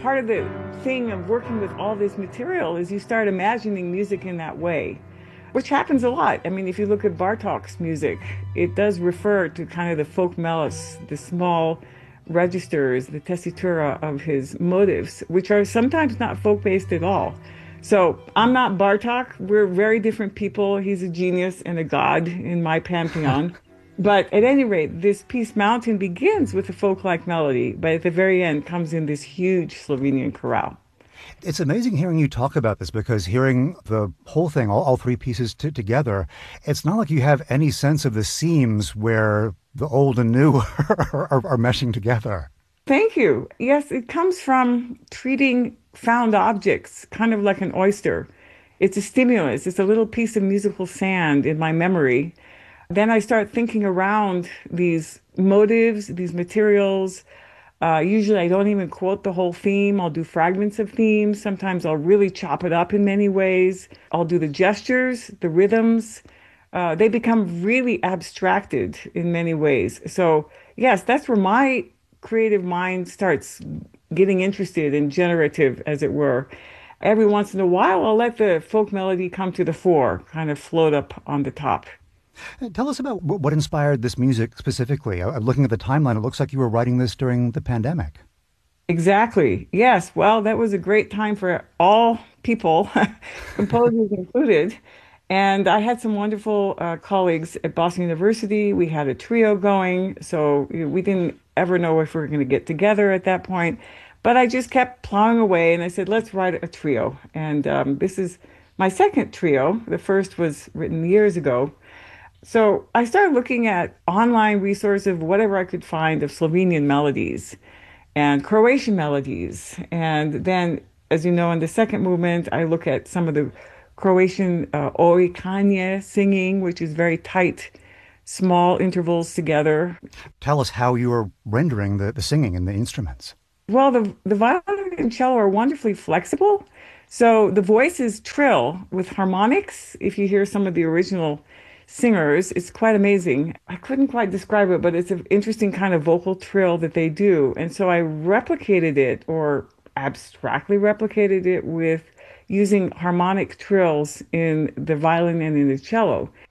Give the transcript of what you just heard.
part of the thing of working with all this material is you start imagining music in that way, which happens a lot. I mean, if you look at Bartok's music, it does refer to kind of the folk melos, the small registers, the tessitura of his motives, which are sometimes not folk-based at all. So I'm not Bartok. We're very different people. He's a genius and a god in my pantheon. But at any rate, this piece Mountain begins with a folk-like melody, but at the very end comes in this huge Slovenian chorale. It's amazing hearing you talk about this because hearing the whole thing, all three pieces together, it's not like you have any sense of the seams where the old and new are meshing together. Thank you. Yes, it comes from treating found objects kind of like an oyster. It's a stimulus, it's a little piece of musical sand in my memory. Then I start thinking around these motives, these materials. Usually I don't even quote the whole theme. I'll do fragments of themes. Sometimes I'll really chop it up in many ways. I'll do the gestures, the rhythms. They become really abstracted in many ways. So, yes, that's where my creative mind starts getting interested and generative, as it were. Every once in a while, I'll let the folk melody come to the fore, kind of float up on the top. Tell us about what inspired this music specifically. Looking at the timeline, it looks like you were writing this during the pandemic. Exactly. Yes. Well, that was a great time for all people, composers included. And I had some wonderful colleagues at Boston University. We had a trio going, so we didn't ever know if we were going to get together at that point. But I just kept plowing away, and I said, let's write a trio. And this is my second trio. The first was written years ago. So I started looking at online resources of whatever I could find of Slovenian melodies and Croatian melodies. And then, as you know, in the second movement, I look at some of the Croatian oi kanje singing, which is very tight, small intervals together. Tell us how you were rendering the singing and the instruments. Well, the violin and cello are wonderfully flexible. So the voices trill with harmonics. If you hear some of the original singers, it's quite amazing. I couldn't quite describe it, but it's an interesting kind of vocal trill that they do. And so I replicated it or abstractly replicated it with using harmonic trills in the violin and in the cello.